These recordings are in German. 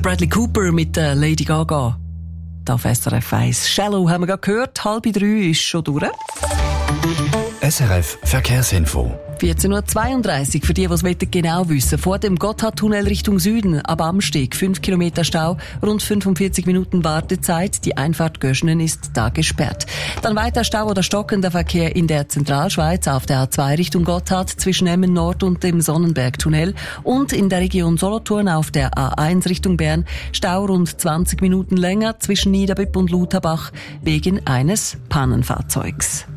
Bradley Cooper mit Lady Gaga. Da auf SRF 1. Shallow haben wir gerade gehört. 2:30 ist schon durch. SRF Verkehrsinfo. 14.32 Uhr. Für die es genau wissen. Vor dem Gotthardtunnel Richtung Süden, ab Amsteg, 5 Kilometer Stau, rund 45 Minuten Wartezeit. Die Einfahrt Göschenen ist da gesperrt. Dann weiter Stau oder stockender Verkehr in der Zentralschweiz auf der A2 Richtung Gotthard zwischen Emmen Nord und dem Sonnenbergtunnel und in der Region Solothurn auf der A1 Richtung Bern Stau rund 20 Minuten länger zwischen Niederbipp und Lutherbach wegen eines Pannenfahrzeugs.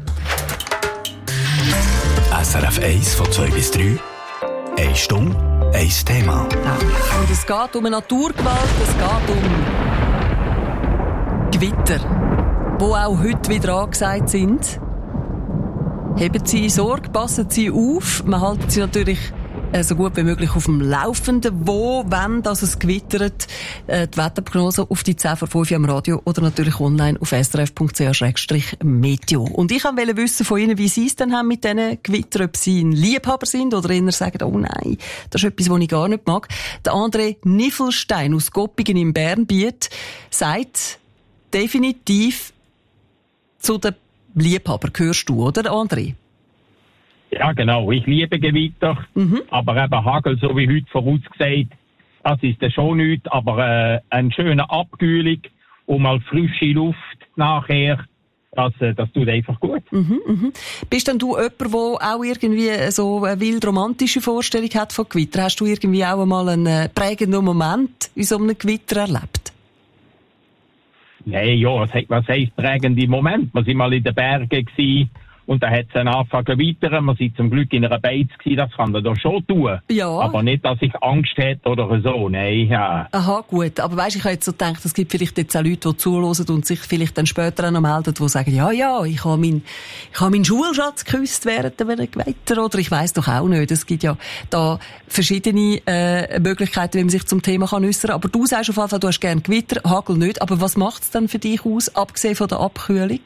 SRF 1 von 2 bis 3. 1 Stunde, 1 Thema. Und es geht um eine Naturgewalt, es geht um Gewitter, die auch heute wieder angesagt sind. Haben Sie Sorge, passen Sie auf. Man hält Sie natürlich so gut wie möglich auf dem Laufenden, wo, wenn dass es gewittert. Die Wetterprognose auf die 10 vor 5 am Radio oder natürlich online auf srf.ch/meteo. Und ich wollte wissen von Ihnen, wie Sie es denn haben mit diesen Gewittern, ob Sie ein Liebhaber sind oder eher sagen, oh nein, das ist etwas, was ich gar nicht mag. Der André Niffelstein aus Goppingen im Bernbiet sagt definitiv zu den Liebhabern. Gehörst du, oder André? Ja, genau. Ich liebe Gewitter. Aber eben Hagel, so wie heute vorausgesagt, das ist ja schon nichts. Aber eine schöne Abkühlung und mal frische Luft nachher, das tut einfach gut. Bist denn du jemand, der auch irgendwie so eine wild romantische Vorstellung hat von Gewitter? Hast du irgendwie auch einmal einen prägenden Moment in so einem Gewitter erlebt? Nein, ja, was heisst prägende Moment? Wir sind mal in den Bergen gewesen. Und dann hat es angefangen zu gewittern. Wir sind zum Glück in einer Beiz gewesen. Das kann er doch schon tun. Ja. Aber nicht, dass ich Angst hätte oder so. Nein, ja. Aha, gut. Aber weisst, ich habe jetzt so gedacht, es gibt vielleicht jetzt auch Leute, die zuhören und sich vielleicht dann später auch noch melden, die sagen, ja, ich habe meinen Schulschatz geküsst während einem Gewitter. Oder ich weiss doch auch nicht. Es gibt ja da verschiedene Möglichkeiten, wie man sich zum Thema äußern kann. Aber du sagst auf jeden Fall, du hast gerne Gewitter, Hagel nicht. Aber was macht es dann für dich aus, abgesehen von der Abkühlung?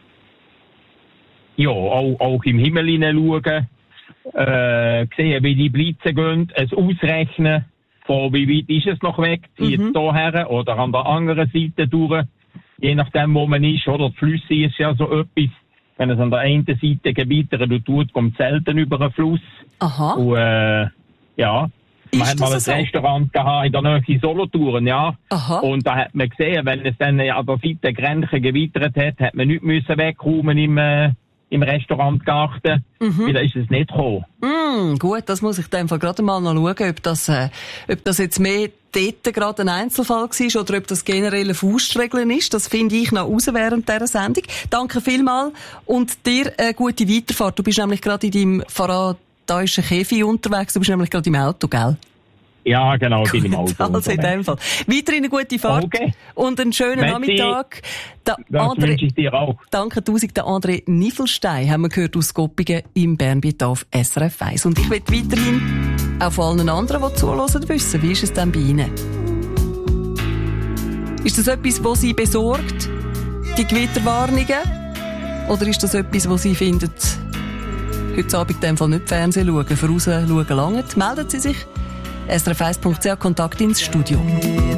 Ja, auch im Himmel hineinschauen, sehen, wie die Blitze gehen, es ausrechnen, von wie weit ist es noch weg, zieht es hierher oder an der anderen Seite durch, je nachdem, wo man ist, oder? Die Flüsse ist ja so etwas, wenn es an der einen Seite gewittert tut, kommt selten über einen Fluss. Aha. Und, ja. Man hat mal ein Restaurant gehabt in der Nähe Solothurn, ja. Aha. Und da hat man gesehen, wenn es dann an der Seite Grenchen gewittert hat man nichts wegräumen im Restaurantgarten, weil da ist es nicht gekommen. Gut, das muss ich dann gerade mal noch schauen, ob das jetzt mehr dort gerade ein Einzelfall war oder ob das generell eine Faustregel ist. Das finde ich noch raus während dieser Sendung. Danke vielmals und dir eine gute Weiterfahrt. Du bist nämlich gerade in deinem faradäischen Käfig unterwegs, du bist nämlich gerade im Auto, gell? Ja, genau, ich bin im Auto. Also in dem Fall. Weiterhin eine gute Fahrt und einen schönen Nachmittag. Das wünsche ich dir auch. Danke tausend, der André Niffelstein haben wir gehört aus Goppingen im Bernbiet auf SRF 1. Und ich will weiterhin auch von allen anderen, die zuhören, wissen, wie ist es denn bei Ihnen? Ist das etwas, was Sie besorgt, die Gewitterwarnungen? Oder ist das etwas, was Sie finden, heute Abend in dem Fall nicht Fernsehen schauen, vorausschauen lange? Melden Sie sich. srf1.ch Kontakt ins Studio.